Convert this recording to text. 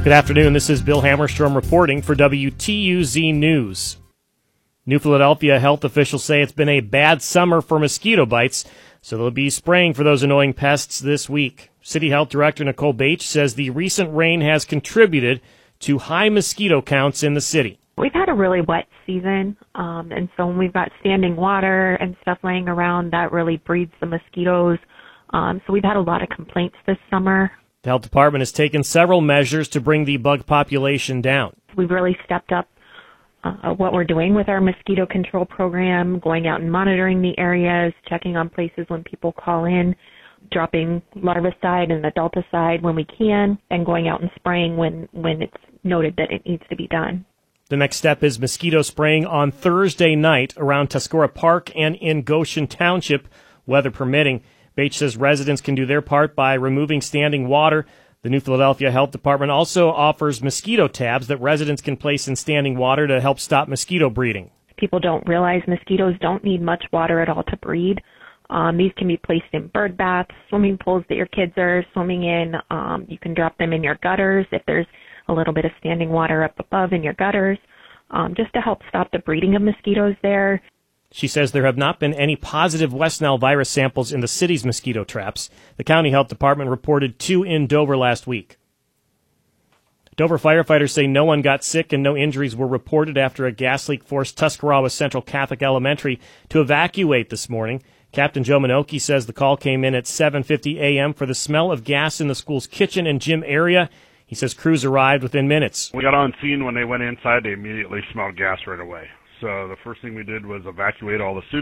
Good afternoon. This is Bill Hammerstrom reporting for WTUZ News. New Philadelphia health officials say it's been a bad summer for mosquito bites, so they'll be spraying for those annoying pests this week. City Health Director Nicole Bates says the recent rain has contributed to high mosquito counts in the city. We've had a really wet season, and so when we've got standing water and stuff laying around, that really breeds the mosquitoes. So we've had a lot of complaints this summer. The health department has taken several measures to bring the bug population down. We've really stepped up what we're doing with our mosquito control program, going out and monitoring the areas, checking on places when people call in, dropping larvicide and adulticide when we can, and going out and spraying when it's noted that it needs to be done. The next step is mosquito spraying on Thursday night around Tuscarora Park and in Goshen Township, weather permitting. Bates says residents can do their part by removing standing water. The New Philadelphia Health Department also offers mosquito tabs that residents can place in standing water to help stop mosquito breeding. People don't realize mosquitoes don't need much water at all to breed. These can be placed in bird baths, swimming pools that your kids are swimming in. You can drop them in your gutters if there's a little bit of standing water up above in your gutters, just to help stop the breeding of mosquitoes there. She says there have not been any positive West Nile virus samples in the city's mosquito traps. The county health department reported 2 in Dover last week. Dover firefighters say no one got sick and no injuries were reported after a gas leak forced Tuscarawas Central Catholic Elementary to evacuate this morning. Captain Joe Minoki says the call came in at 7:50 a.m. for the smell of gas in the school's kitchen and gym area. He says crews arrived within minutes. We got on scene when they went inside. They immediately smelled gas right away. So the first thing we did was evacuate all the